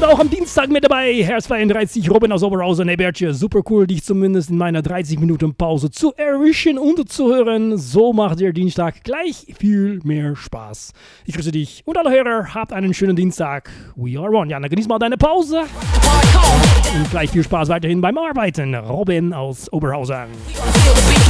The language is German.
Episode auch am Dienstag mit dabei. Herr 32, Robin aus Oberhausen, hey Bertje, super cool, dich zumindest in meiner 30 Minuten Pause zu erwischen und zu hören. So macht der Dienstag gleich viel mehr Spaß. Ich grüße dich und alle Hörer, habt einen schönen Dienstag. We are one. Ja, dann genieß mal deine Pause. Und gleich viel Spaß weiterhin beim Arbeiten. Robin aus Oberhausen.